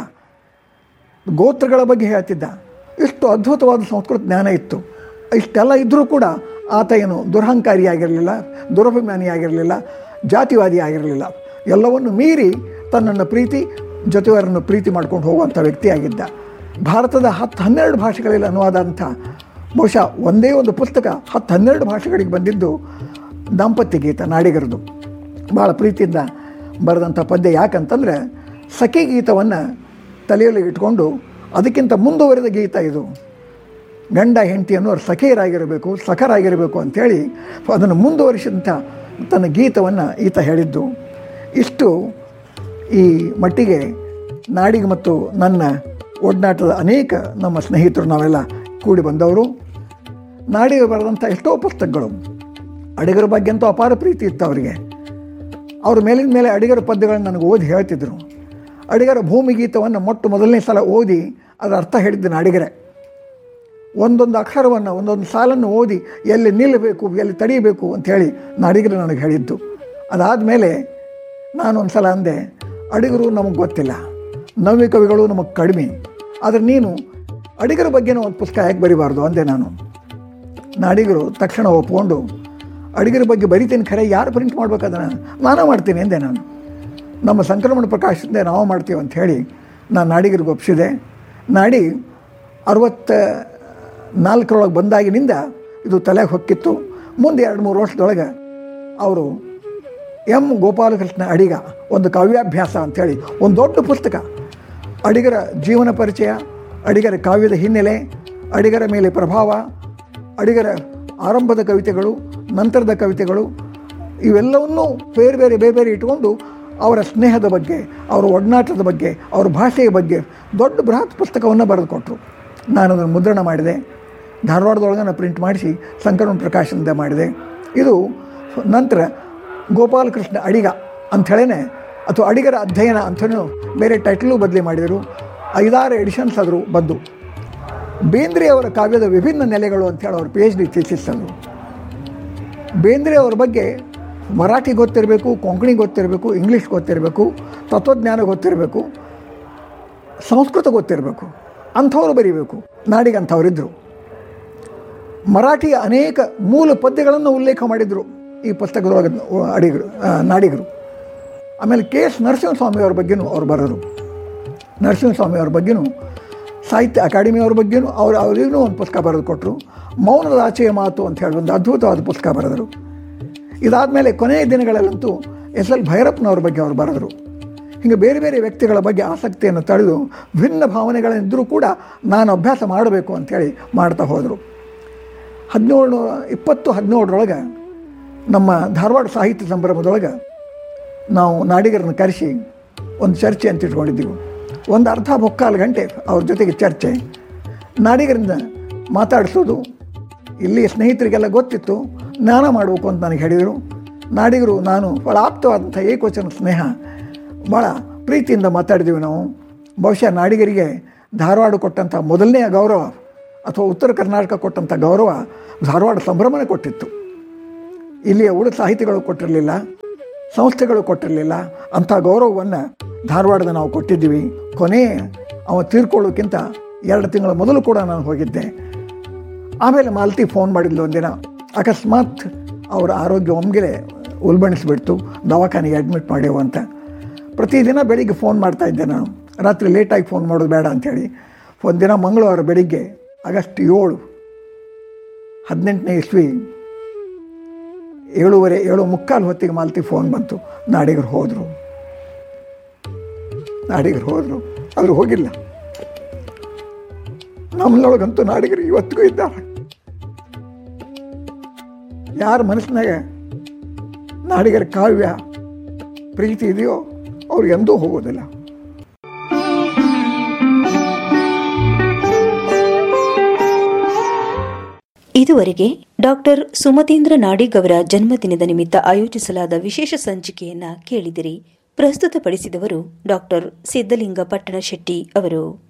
ಗೋತ್ರಗಳ ಬಗ್ಗೆ ಹೇಳ್ತಿದ್ದ. ಇಷ್ಟು ಅದ್ಭುತವಾದ ಸಂಸ್ಕೃತ ಜ್ಞಾನ ಇತ್ತು. ಇಷ್ಟೆಲ್ಲ ಇದ್ದರೂ ಕೂಡ ಆತ ಏನು ದುರಹಂಕಾರಿಯಾಗಿರಲಿಲ್ಲ, ದುರಭಿಮಾನಿಯಾಗಿರಲಿಲ್ಲ, ಜಾತಿವಾದಿ ಆಗಿರಲಿಲ್ಲ. ಎಲ್ಲವನ್ನು ಮೀರಿ ತನ್ನನ್ನು ಪ್ರೀತಿ ಜೊತೆಯವರನ್ನು ಪ್ರೀತಿ ಮಾಡ್ಕೊಂಡು ಹೋಗುವಂಥ ವ್ಯಕ್ತಿಯಾಗಿದ್ದ. ಭಾರತದ 10-12 ಭಾಷೆಗಳಲ್ಲಿ ಅನುವಾದ ಅಂತ ಬಹುಶಃ ಒಂದೇ ಒಂದು ಪುಸ್ತಕ 10-12 ಭಾಷೆಗಳಿಗೆ ಬಂದಿದ್ದು ದಾಂಪತ್ಯ ಗೀತ ನಾಡಿಗರದು. ಭಾಳ ಪ್ರೀತಿಯಿಂದ ಬರೆದಂಥ ಪದ್ಯ. ಯಾಕಂತಂದರೆ ಸಖಿ ಗೀತವನ್ನು ತಲೆಯಲ್ಲಿ ಇಟ್ಕೊಂಡು ಅದಕ್ಕಿಂತ ಮುಂದುವರೆದ ಗೀತ ಇದು. ಗಂಡ ಹೆಂಡತಿಯನ್ನು ಅವ್ರು ಸಖಿಯರಾಗಿರಬೇಕು, ಸಖರಾಗಿರಬೇಕು ಅಂಥೇಳಿ ಅದನ್ನು ಮುಂದುವರಿಸಿದಂಥ ತನ್ನ ಗೀತವನ್ನು ಈತ ಹೇಳಿದ್ದು. ಇಷ್ಟು ಈ ಮಟ್ಟಿಗೆ ನಾಡಿಗೆ ಮತ್ತು ನನ್ನ ಒಡನಾಟದ ಅನೇಕ ನಮ್ಮ ಸ್ನೇಹಿತರು ನಾವೆಲ್ಲ ಕೂಡಿ ಬಂದವರು. ನಾಡಿಗೆ ಬರೆದಂಥ ಎಷ್ಟೋ ಪುಸ್ತಕಗಳು, ಅಡಿಗರ ಬಗ್ಗೆ ಅಂತೂ ಅಪಾರ ಪ್ರೀತಿ ಇತ್ತು ಅವರಿಗೆ. ಅವ್ರ ಮೇಲಿನ ಮೇಲೆ ಅಡಿಗರ ಪದ್ಯಗಳನ್ನು ನನಗೆ ಓದಿ ಹೇಳ್ತಿದ್ರು. ಅಡಿಗರ ಭೂಮಿಗೀತವನ್ನು ಮೊದಲನೇ ಸಲ ಓದಿ ಅದರ ಅರ್ಥ ಹೇಳಿದ್ದು ನಾಡಿಗರೇ. ಒಂದೊಂದು ಅಕ್ಷರವನ್ನು ಒಂದೊಂದು ಸಾಲನ್ನು ಓದಿ ಎಲ್ಲಿ ನಿಲ್ಲಬೇಕು ಎಲ್ಲಿ ತಡೀಬೇಕು ಅಂಥೇಳಿ ನಾಡಿಗರು ನನಗೆ ಹೇಳಿದ್ದು. ಅದಾದಮೇಲೆ ನಾನು ಒಂದು ಸಲ ಅಂದೆ, ಅಡಿಗರು ನಮಗೆ ಗೊತ್ತಿಲ್ಲ, ನವ್ಯ ಕವಿಗಳು ನಮಗೆ ಕಡಿಮೆ, ಆದರೆ ನೀನು ಅಡಿಗರ ಬಗ್ಗೆನೂ ಒಂದು ಪುಸ್ತಕ ಯಾಕೆ ಬರಿಬಾರ್ದು ಅಂದೆ ನಾನು. ನಾಡಿಗರು ತಕ್ಷಣ ಒಪ್ಕೊಂಡು, ಅಡಿಗರ ಬಗ್ಗೆ ಬರಿತೀನಿ, ಖರೆ ಯಾರು ಪ್ರಿಂಟ್ ಮಾಡ್ಬೇಕಾದನ್ನು ನಾನೇ ಮಾಡ್ತೀನಿ ಎಂದೆ ನಾನು. ನಮ್ಮ ಸಂಕ್ರಮಣ ಪ್ರಕಾಶದಿಂದ ನಾವು ಮಾಡ್ತೀವಿ ಅಂಥೇಳಿ ನಾನು ನಾಡಿಗರಿಗೆ ಒಪ್ಪಿಸಿದೆ. ನಾಡಿ 64ರೊಳಗೆ ಬಂದಾಗಿನಿಂದ ಇದು ತಲೆಗೆ ಹೊಕ್ಕಿತ್ತು. ಮುಂದೆ 2-3 ವರ್ಷದೊಳಗೆ ಅವರು ಎಂ ಗೋಪಾಲಕೃಷ್ಣ ಅಡಿಗ ಒಂದು ಕಾವ್ಯಾಭ್ಯಾಸ ಅಂಥೇಳಿ ಒಂದು ದೊಡ್ಡ ಪುಸ್ತಕ, ಅಡಿಗರ ಜೀವನ ಪರಿಚಯ, ಅಡಿಗರ ಕಾವ್ಯದ ಹಿನ್ನೆಲೆ, ಅಡಿಗರ ಮೇಲೆ ಪ್ರಭಾವ, ಅಡಿಗರ ಆರಂಭದ ಕವಿತೆಗಳು, ನಂತರದ ಕವಿತೆಗಳು, ಇವೆಲ್ಲವನ್ನೂ ಬೇರೆ ಬೇರೆ ಇಟ್ಕೊಂಡು ಅವರ ಸ್ನೇಹದ ಬಗ್ಗೆ, ಅವರ ಒಡನಾಟದ ಬಗ್ಗೆ, ಅವರ ಭಾಷೆಯ ಬಗ್ಗೆ ದೊಡ್ಡ ಬೃಹತ್ ಪುಸ್ತಕವನ್ನು ಬರೆದು ಕೊಟ್ಟರು. ನಾನು ಅದನ್ನು ಮುದ್ರಣ ಮಾಡಿದೆ, ಧಾರವಾಡದೊಳಗನ್ನು ಪ್ರಿಂಟ್ ಮಾಡಿಸಿ ಸಂಕ್ರಮಣ ಪ್ರಕಾಶನದ ಮಾಡಿದೆ. ಇದು ನಂತರ ಗೋಪಾಲಕೃಷ್ಣ ಅಡಿಗ ಅಂಥೇಳೇ ಅಥವಾ ಅಡಿಗರ ಅಧ್ಯಯನ ಅಂಥೇಳಿ ಬೇರೆ ಟೈಟಲು ಬದಲಿ ಮಾಡಿದರು. 5-6 ಎಡಿಷನ್ಸ್ ಆದರೂ ಬಂದು. ಬೇಂದ್ರೆ ಅವರ ಕಾವ್ಯದ ವಿಭಿನ್ನ ನೆಲೆಗಳು ಅಂಥೇಳಿ ಅವರು PhD ಥೀಸಿಸ್ ಅದು. ಬೇಂದ್ರೆ ಅವ್ರ ಬಗ್ಗೆ ಮರಾಠಿ ಗೊತ್ತಿರಬೇಕು, ಕೊಂಕಣಿ ಗೊತ್ತಿರಬೇಕು, ಇಂಗ್ಲೀಷ್ ಗೊತ್ತಿರಬೇಕು, ತತ್ವಜ್ಞಾನ ಗೊತ್ತಿರಬೇಕು, ಸಂಸ್ಕೃತ ಗೊತ್ತಿರಬೇಕು, ಅಂಥವ್ರು ಬರೀಬೇಕು. ನಾಡಿಗೆ ಅಂಥವರಿದ್ದರು. ಮರಾಠಿಯ ಅನೇಕ ಮೂಲ ಪದ್ಯಗಳನ್ನು ಉಲ್ಲೇಖ ಮಾಡಿದರು ಈ ಪುಸ್ತಕದೊಳಗೆ ನಾಡಿಗರು. ಆಮೇಲೆ KS ನರಸಿಂಹಸ್ವಾಮಿಯವ್ರ ಬಗ್ಗೆನೂ ಅವ್ರು ಬರೆದರು. ನರಸಿಂಹಸ್ವಾಮಿಯವ್ರ ಬಗ್ಗೆನೂ ಸಾಹಿತ್ಯ ಅಕಾಡೆಮಿಯವ್ರ ಬಗ್ಗೆನೂ ಅವರಿಗೂ ಒಂದು ಪುಸ್ತಕ ಬರೆದು ಕೊಟ್ಟರು. ಮೌನದ ಆಚೆಯ ಮಾತು ಅಂತ ಹೇಳಿ ಒಂದು ಅದ್ಭುತವಾದ ಪುಸ್ತಕ ಬರೆದರು. ಇದಾದಮೇಲೆ ಕೊನೆಯ ದಿನಗಳಲ್ಲಂತೂ SL ಭೈರಪ್ಪನವ್ರ ಬಗ್ಗೆ ಅವರು ಬರೆದರು. ಹೀಗೆ ಬೇರೆ ಬೇರೆ ವ್ಯಕ್ತಿಗಳ ಬಗ್ಗೆ ಆಸಕ್ತಿಯನ್ನು ತಳೆದು ಭಿನ್ನ ಭಾವನೆಗಳಿದ್ದರೂ ಕೂಡ ನಾನು ಅಭ್ಯಾಸ ಮಾಡಬೇಕು ಅಂಥೇಳಿ ಮಾಡ್ತಾ ಹೋದರು. 2017ರೊಳಗೆ ನಮ್ಮ ಧಾರವಾಡ ಸಾಹಿತ್ಯ ಸಂಭ್ರಮದೊಳಗೆ ನಾವು ನಾಡಿಗರನ್ನು ಕರೆಸಿ ಒಂದು ಚರ್ಚೆ ಅಂತ ಇಟ್ಕೊಂಡಿದ್ದೀವಿ. ಒಂದು ಅರ್ಧ ಮುಕ್ಕಾಲು ಗಂಟೆ ಅವ್ರ ಜೊತೆಗೆ ಚರ್ಚೆ, ನಾಡಿಗರಿಂದ ಮಾತಾಡಿಸೋದು. ಇಲ್ಲಿ ಸ್ನೇಹಿತರಿಗೆಲ್ಲ ಗೊತ್ತಿತ್ತು, ಜ್ಞಾನ ಮಾಡಬೇಕು ಅಂತ ನನಗೆ ಹೇಳಿದರು. ನಾಡಿಗರು ನಾನು ಭಾಳ ಆಪ್ತವಾದಂಥ ಏಕವಚನ ಸ್ನೇಹ, ಭಾಳ ಪ್ರೀತಿಯಿಂದ ಮಾತಾಡಿದ್ದೀವಿ ನಾವು. ಬಹುಶಃ ನಾಡಿಗರಿಗೆ ಧಾರವಾಡ ಕೊಟ್ಟಂಥ ಮೊದಲನೆಯ ಗೌರವ ಅಥವಾ ಉತ್ತರ ಕರ್ನಾಟಕ ಕೊಟ್ಟಂಥ ಗೌರವ ಧಾರವಾಡ ಸಂಭ್ರಮನೇ ಕೊಟ್ಟಿತ್ತು. ಇಲ್ಲಿಯ ಉಳಿದ ಸಾಹಿತಿಗಳು ಕೊಟ್ಟಿರಲಿಲ್ಲ, ಸಂಸ್ಥೆಗಳು ಕೊಟ್ಟಿರಲಿಲ್ಲ. ಅಂಥ ಗೌರವವನ್ನು ಧಾರವಾಡದ ನಾವು ಕೊಟ್ಟಿದ್ದೀವಿ. ಕೊನೆ ಅವ ತೀರ್ಕೊಳ್ಳೋಕ್ಕಿಂತ 2 ತಿಂಗಳ ಮೊದಲು ಕೂಡ ನಾನು ಹೋಗಿದ್ದೆ. ಆಮೇಲೆ ಮಾಲತಿ ಫೋನ್ ಮಾಡಿದ್ಲು ಒಂದಿನ. ಅಕಸ್ಮಾತ್ ಅವರ ಆರೋಗ್ಯ ಒಮ್ಮೆಲೆ ಉಲ್ಬಣಿಸ್ಬಿಡ್ತು, ದವಾಖಾನೆಗೆ ಅಡ್ಮಿಟ್ ಮಾಡ್ಯವು ಅಂತ. ಪ್ರತಿದಿನ ಬೆಳಿಗ್ಗೆ ಫೋನ್ ಮಾಡ್ತಾಯಿದ್ದೆ ನಾನು, ರಾತ್ರಿ ಲೇಟಾಗಿ ಫೋನ್ ಮಾಡೋದು ಬೇಡ ಅಂಥೇಳಿ. ಒಂದಿನ ಮಂಗಳವಾರ ಬೆಳಿಗ್ಗೆ ಆಗಸ್ಟ್ 7, 18ನೇ ಇಸ್ವಿ 7:45 ಹೊತ್ತಿಗೆ ಮಾಲತಿ ಫೋನ್ ಬಂತು. ನಾಡಿಗರು ಹೋದರು. ಅವರು ಹೋಗಿಲ್ಲ. ನಮ್ಮನೊಳಗಂತೂ ನಾಡಿಗರು ಇವತ್ತಿಗೂ ಇದ್ದಾರೆ. ಯಾರ ಮನಸ್ಸಿನಾಗ ನಾಡಿಗರ ಕಾವ್ಯ ಪ್ರೀತಿ ಇದೆಯೋ ಅವ್ರು ಎಂದೂ ಹೋಗೋದಿಲ್ಲ. ಇದುವರೆಗೆ ಡಾಕ್ಟರ್ ಸುಮತೀಂದ್ರ ನಾಡಿಗ್ ಅವರ ಜನ್ಮದಿನದ ನಿಮಿತ್ತ ಆಯೋಜಿಸಲಾದ ವಿಶೇಷ ಸಂಚಿಕೆಯನ್ನ ಕೇಳಿದಿರಿ. ಪ್ರಸ್ತುತಪಡಿಸಿದವರು ಡಾಕ್ಟರ್ ಸಿದ್ದಲಿಂಗ ಪಟ್ಟಣಶೆಟ್ಟಿ ಅವರು.